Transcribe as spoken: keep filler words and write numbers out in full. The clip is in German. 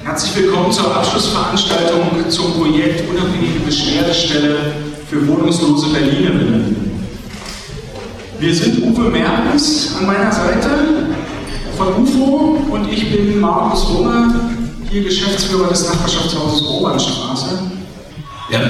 Herzlich willkommen zur Abschlussveranstaltung zum Projekt Unabhängige Beschwerdestelle für wohnungslose Berlinerinnen. Wir sind Uwe Mertens an meiner Seite von U F O und ich bin Markus Runge, hier Geschäftsführer des Nachbarschaftshauses Obernstraße.